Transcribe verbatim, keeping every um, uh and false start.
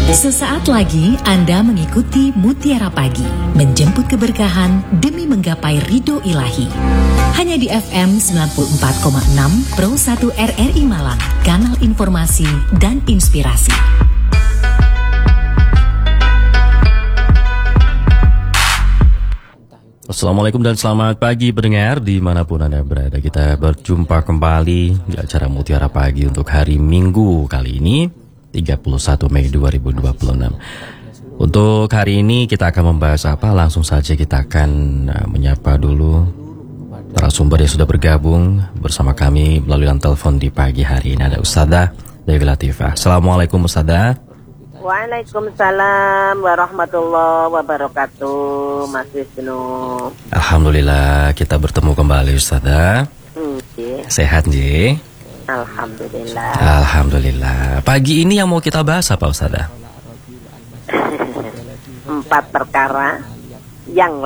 Sesaat lagi Anda mengikuti Mutiara Pagi, menjemput keberkahan demi menggapai ridho ilahi. Hanya di F M sembilan puluh empat koma enam Pro satu R R I Malang, kanal informasi dan inspirasi. Assalamualaikum dan selamat pagi pendengar dimanapun Anda berada. Kita berjumpa kembali di acara Mutiara Pagi untuk hari Minggu kali ini, tiga puluh satu Mei dua ribu dua puluh enam. Untuk hari ini kita akan membahas apa? Langsung saja kita akan uh, menyapa dulu para sumber yang sudah bergabung bersama kami melalui telepon di pagi hari ini. Ada Ustadzah Dewi Latifah. Assalamualaikum Ustadzah. Waalaikumsalam warahmatullahi wabarakatuh, Mas Wisnu. Alhamdulillah kita bertemu kembali Ustadzah. Hmm, yeah. Sehat Ji? Alhamdulillah. Alhamdulillah. Pagi ini yang mau kita bahas apa Ustadzah? Empat perkara yang